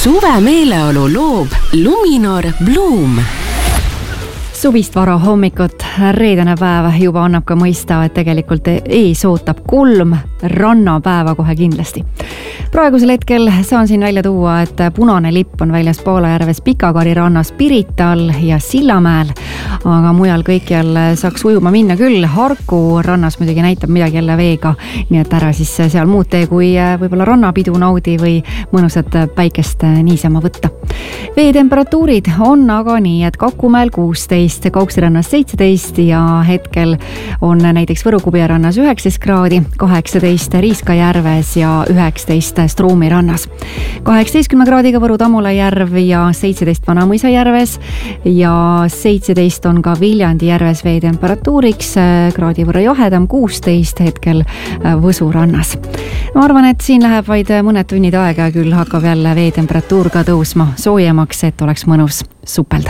Suve meeleolu loob Luminor Bloom. Suvist vara hommikut, reedene päev juba annab ka mõista, et tegelikult ees ootab 3 rannapäeva kohe kindlasti. Praegusel hetkel saan siin välja tuua, et punane lipp on väljas Poolajärves Pikakari rannas Pirital ja Sillamäel, aga mujal kõikjal saaks ujuma minna küll. Harku rannas muidugi näitab midagi jälle veega, nii et ära siis seal muud tee kui võib-olla rannapidu naudi või mõnusat päikest niisama võtta. Veetemperatuurid on aga nii, et Kakumäel 16, Kauksirannas 17 ja hetkel on näiteks Võru-Kubja rannas 19 kraadi, 18 Riiskajärves ja 19 Struumi rannas. 18 kraadiga Võru-Tamula järv ja 17 Vanamõisa järves ja 17 on ka Viljandi järves veetemperatuuriks, kraadi võrra jahedam 16 hetkel Võsu rannas. Ma arvan, et siin läheb vaid mõned tunnid aega ja küll hakkab jälle veetemperatuur ka tõusma soojemaks, et oleks mõnus supelda.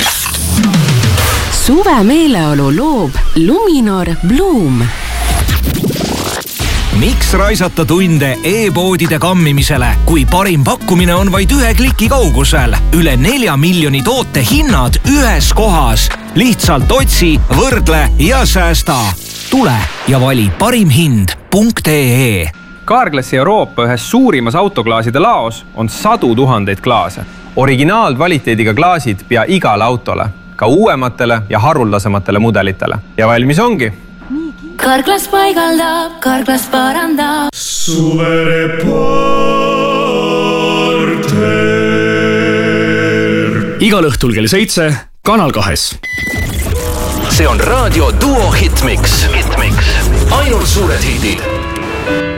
Suve meeleolu loob Luminor Bloom. Miks raisata tunde e-poodide kammimisele, kui parim pakkumine on vaid 1 kliki kaugusel? Üle 4 miljoni toote hinnad ühes kohas. Lihtsalt otsi, võrdle ja säästa. Tule ja vali parimhind.ee. Carglassi Euroopa ühes suurimas autoklaaside laos on 100 000 klaase. Originaalkvaliteediga klaasid pea igale autole, ka uuematele ja haruldasematele mudelitele. Ja valmis ongi. Carglass paigaldab, Carglass parandab. Suvereporter. Igal õhtul kell 7 Kanal 2. See on Raadio Duo Hitmix. Ainult suured hitid.